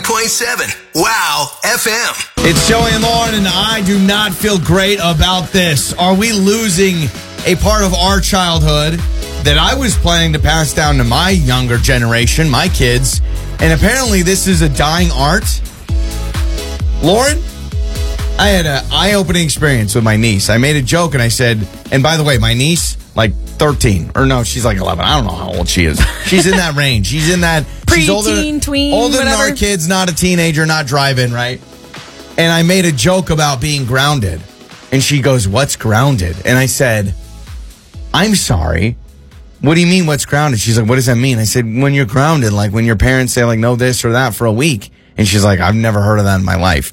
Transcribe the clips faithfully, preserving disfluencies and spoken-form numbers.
point seven. Wow F M. It's Joey and Lauren, and I do not feel great about this. Are we losing a part of our childhood that I was planning to pass down to my younger generation, my kids? And apparently this is a dying art. Lauren, I had an eye-opening experience with my niece. I made a joke and I said, and by the way, my niece, like thirteen, or no, she's like eleven. I don't know how old she is. She's in that range. She's in that she's older, Pre-teen, tween, older whatever. than our kids, not a teenager, not driving, right? And I made a joke about being grounded. And she goes, "What's grounded?" And I said, "I'm sorry. What do you mean, what's grounded?" She's like, "What does that mean?" I said, "When you're grounded, like when your parents say, like, no this or that for a week." And she's like, "I've never heard of that in my life."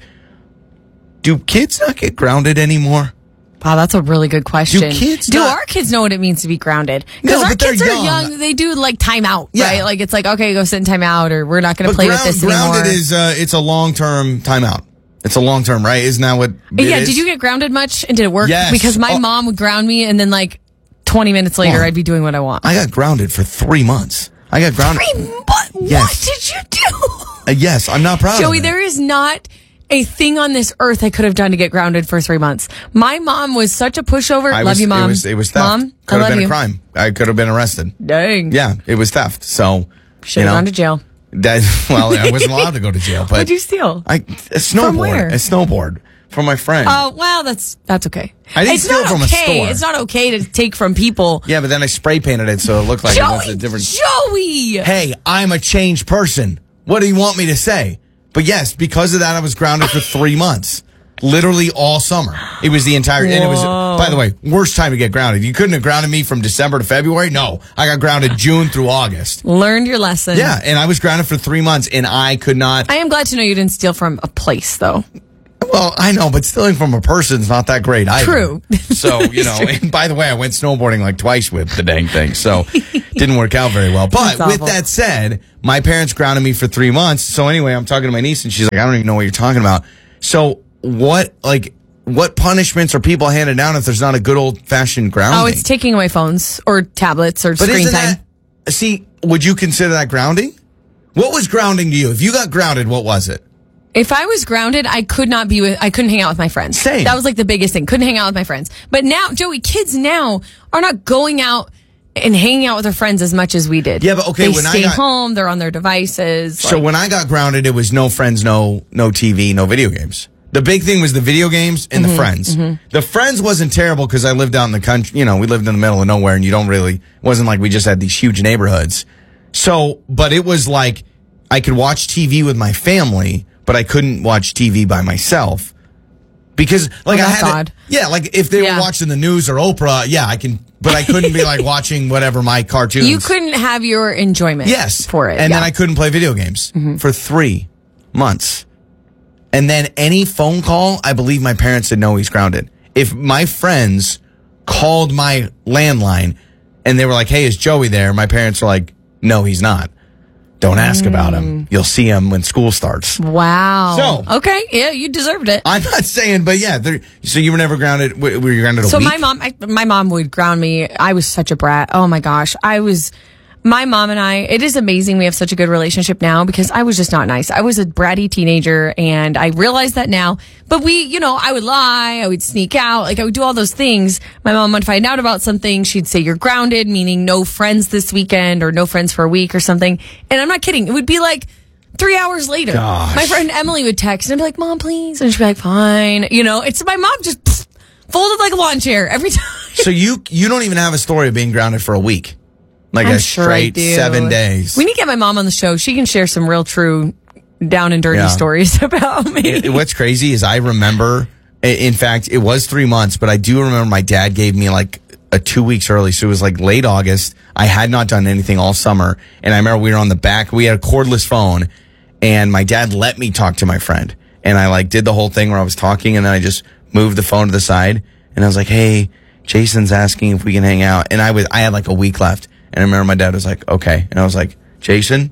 Do kids not get grounded anymore? Wow, that's a really good question. Do kids Do not- our kids know what it means to be grounded? Because No, our but they're kids are young. young. They do like timeout, Yeah. right? Like it's like, okay, go sit in timeout, or we're not going to But play ground, with this grounded anymore. is uh, it's a long-term timeout. It's a long-term, right? Isn't that what it yeah, is? did you get grounded much? And did it work? Yes. Because my Oh. mom would ground me, and then like twenty minutes later, Well, I'd be doing what I want. I got grounded for three months. I got grounded. Three What? Yes. What did you do? Uh, yes, I'm not proud Joey, of it. there is not a thing on this earth I could have done to get grounded for three months. My mom was such a pushover. I love was, you, Mom. It was, it was theft. Mom, could I have love been you. a crime. I could have been arrested. Dang. Yeah, it was theft. So, Should you have know, gone to jail. That, well, I wasn't allowed to go to jail. But What'd you steal? I, a snowboard. where? A snowboard from my friend. Oh, well, that's that's okay. I didn't it's steal not from a okay. store. It's not okay to take from people. yeah, but then I spray painted it so it looked like it was Joey, a different. Joey. Hey, I'm a changed person. What do you want me to say? But yes, because of that, I was grounded for three months. Literally all summer. It was the entire, and it was, Whoa. by the way, worst time to get grounded. You couldn't have grounded me from December to February. No, I got grounded June through August. Learned your lesson. Yeah, and I was grounded for three months and I could not. I am glad to know you didn't steal from a place, though. Well, I know, but stealing from a person's not that great either. True. So, you know, and by the way, I went snowboarding like twice with the dang thing, so didn't work out very well. But That's with awful. that said, my parents grounded me for three months. So anyway, I'm talking to my niece and she's like, I don't even know what you're talking about. So what, like, what punishments are people handed down if there's not a good old fashioned grounding? Oh, it's taking away phones or tablets or But screen isn't time. that, see, would you consider that grounding? What was grounding to you? If you got grounded, what was it? If I was grounded, I could not be with, I couldn't hang out with my friends. Same. That was like the biggest thing. Couldn't hang out with my friends. But now, Joey, kids now are not going out and hanging out with their friends as much as we did. Yeah, but okay, They when I stay got- home, they're on their devices. So like- when I got grounded, it was no friends, no no T V, no video games. The big thing was the video games and Mm-hmm, the friends. The friends wasn't terrible because I lived out in the country. You know, we lived in the middle of nowhere, and you don't really. It wasn't like we just had these huge neighborhoods. So, but it was like I could watch T V with my family, but I couldn't watch T V by myself because, like, Oh, I that's had. To, odd. yeah, like if they Yeah. were watching the news or Oprah, yeah, I can. But I couldn't be like watching whatever my cartoons. you couldn't have your enjoyment Yes. for it. And yeah. then I couldn't play video games Mm-hmm. for three months. And then any phone call, I believe my parents would know he's grounded. If my friends called my landline and they were like, hey, is Joey there? My parents are like, no, he's not. Don't ask about Mm. him. You'll see him when school starts. Wow. So- okay, yeah, you deserved it. I'm not saying, but yeah. there- So you were never grounded? Were were you grounded a So week? my mom, I, my mom would ground me. I was such a brat. Oh my gosh, I was. My mom and I. It is amazing we have such a good relationship now because I was just not nice. I was a bratty teenager, and I realize that now. But we, you know, I would lie, I would sneak out, like I would do all those things. My mom would find out about something. She'd say you're grounded, meaning no friends this weekend or no friends for a week or something. And I'm not kidding. It would be like three hours later. Gosh. My friend Emily would text and I'd be like, Mom, please. And she'd be like, fine. You know, it's my mom just pfft, folded like a lawn chair every time. So you you don't even have a story of being grounded for a week. Like I'm a sure I straight do. seven days. We need to get my mom on the show. She can share some real true down and dirty Yeah. stories about me. It- what's crazy is I remember, i- in fact, it was three months, but I do remember my dad gave me like a two weeks early. So it was like late August. I had not done anything all summer. And I remember we were on the back, we had a cordless phone and my dad let me talk to my friend. And I like did the whole thing where I was talking and then I just moved the phone to the side and I was like, hey, Jason's asking if we can hang out. And I was, I had like a week left. And I remember my dad was like, okay. And I was like, Jason,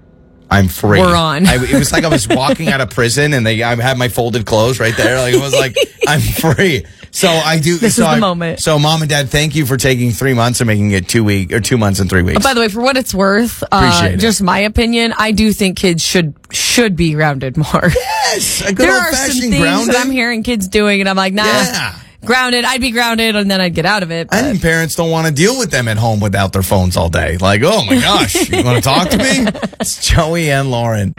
I'm free. We're on. I, it was like I was walking out of prison and they, I had my folded clothes right there. Like it was like, I'm free. So I do. This so is the I, moment. So mom and dad, thank you for taking three months and making it two week or two months and three weeks. By the way, for what it's worth, uh, Appreciate it. just my opinion, I do think kids should should be grounded more. Yes, a good There old are some fashioned things grounding. that I'm hearing kids doing, and I'm like, nah. Yeah. Grounded, I'd be grounded, and then I'd get out of it. I but- think parents don't want to deal with them at home without their phones all day. Like, oh my gosh, you want to talk to me? It's Joey and Lauren.